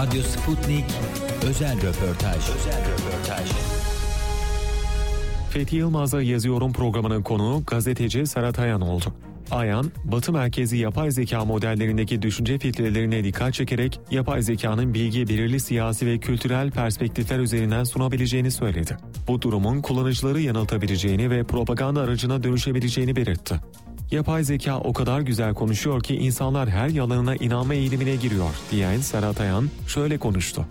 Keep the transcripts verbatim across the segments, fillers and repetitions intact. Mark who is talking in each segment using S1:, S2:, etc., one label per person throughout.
S1: Radyo Sputnik özel röportaj. Özel röportaj.
S2: Fethi Yılmaz'la Yazıyorum programının konuğu gazeteci Serhat Ayan oldu. Ayan, Batı merkezi yapay zeka modellerindeki düşünce filtrelerine dikkat çekerek yapay zekanın bilgi belirli siyasi ve kültürel perspektifler üzerinden sunabileceğini söyledi. Bu durumun kullanıcıları yanıltabileceğini ve propaganda aracına dönüşebileceğini belirtti. Yapay zeka o kadar güzel konuşuyor ki insanlar her yalanına inanma eğilimine giriyor diyen Serhat Ayan şöyle konuştu.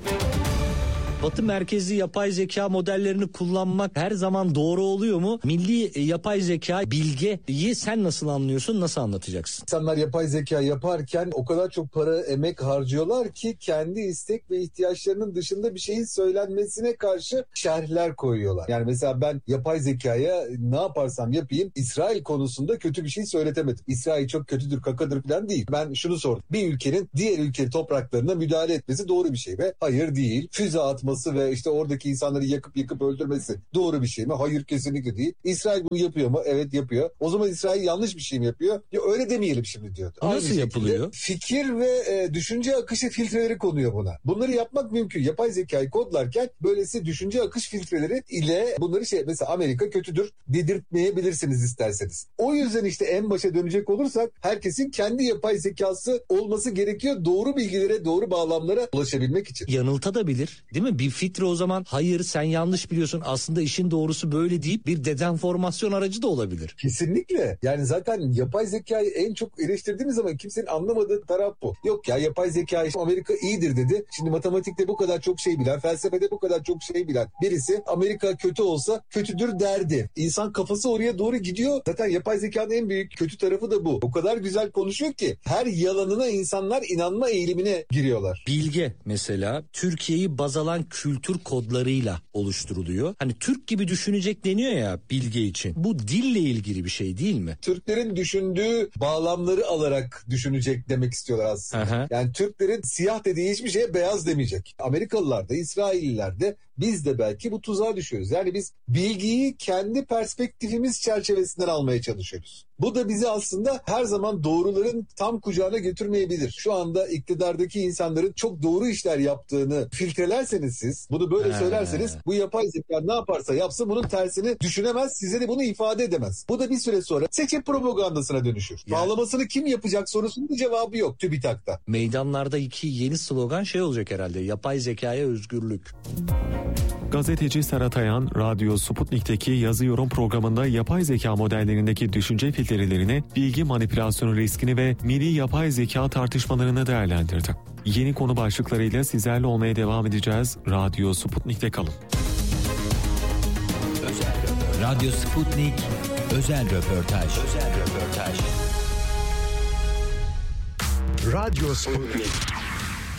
S3: Batı merkezli yapay zeka modellerini kullanmak her zaman doğru oluyor mu? Milli yapay zeka bilgeyi sen nasıl anlıyorsun, nasıl anlatacaksın?
S4: İnsanlar yapay zeka yaparken o kadar çok para, emek harcıyorlar ki kendi istek ve ihtiyaçlarının dışında bir şeyin söylenmesine karşı şerhler koyuyorlar. Yani mesela ben yapay zekaya ne yaparsam yapayım İsrail konusunda kötü bir şey söyletemedim. İsrail çok kötüdür, kakadır falan değil. Ben şunu sordum. Bir ülkenin diğer ülke topraklarına müdahale etmesi doğru bir şey mi? Hayır değil. Füze atması ve işte oradaki insanları yakıp yakıp öldürmesi doğru bir şey mi? Hayır, kesinlikle değil. İsrail bunu yapıyor mu? Evet, yapıyor. O zaman İsrail yanlış bir şey mi yapıyor? Ya öyle demeyelim şimdi diyordu.
S3: Nasıl yapılıyor?
S4: Fikir ve e, düşünce akışı filtreleri konuyor buna. Bunları yapmak mümkün. Yapay zekayı kodlarken böylesi düşünce akış filtreleri ile bunları şey, mesela Amerika kötüdür dedirtmeyebilirsiniz isterseniz. O yüzden işte en başa dönecek olursak herkesin kendi yapay zekası olması gerekiyor. Doğru bilgilere, doğru bağlamlara ulaşabilmek için.
S3: Yanıltabilir, değil mi? Bir filtre o zaman hayır sen yanlış biliyorsun, aslında işin doğrusu böyle deyip bir dezenformasyon aracı da olabilir.
S4: Kesinlikle. Yani zaten yapay zekayı en çok eleştirdiğimiz zaman kimsenin anlamadığı taraf bu. Yok ya, yapay zeka işte Amerika iyidir dedi. Şimdi matematikte bu kadar çok şey bilen, felsefede bu kadar çok şey bilen birisi Amerika kötü olsa kötüdür derdi. İnsan kafası oraya doğru gidiyor. Zaten yapay zekanın en büyük kötü tarafı da bu. O kadar güzel konuşuyor ki her yalanına insanlar inanma eğilimine giriyorlar.
S3: Bilge mesela Türkiye'yi baz alan kültür kodlarıyla oluşturuluyor. Hani Türk gibi düşünecek deniyor ya bilge için. Bu dille ilgili bir şey değil mi?
S4: Türklerin düşündüğü bağlamları alarak düşünecek demek istiyorlar aslında.
S3: Aha.
S4: Yani Türklerin siyah dediği hiçbir şeye beyaz demeyecek. Amerikalılar da, İsrailliler de, biz de belki bu tuzağa düşüyoruz. Yani biz bilgiyi kendi perspektifimiz çerçevesinden almaya çalışıyoruz. Bu da bizi aslında her zaman doğruların tam kucağına götürmeyebilir. Şu anda iktidardaki insanların çok doğru işler yaptığını filtrelerseniz siz, bunu böyle
S3: He.
S4: söylerseniz bu yapay zeka ne yaparsa yapsın bunun tersini düşünemez, size de bunu ifade edemez. Bu da bir süre sonra seçim propagandasına dönüşür.
S3: Yani.
S4: Bağlamasını kim yapacak sorusunun bir cevabı yok TÜBİTAK'ta.
S3: Meydanlarda iki yeni slogan şey olacak herhalde. Yapay zekaya özgürlük.
S2: Gazeteci Serhat Ayan, Radyo Sputnik'teki Yazıyorum programında yapay zeka modellerindeki düşünce filtrelerine, bilgi manipülasyonu riskini ve milli yapay zeka tartışmalarını değerlendirdi. Yeni konu başlıklarıyla sizlerle olmaya devam edeceğiz. Radyo Sputnik'te kalın.
S1: Özel Radyo Sputnik özel röportaj. Özel röportaj.
S5: Radyo Sputnik.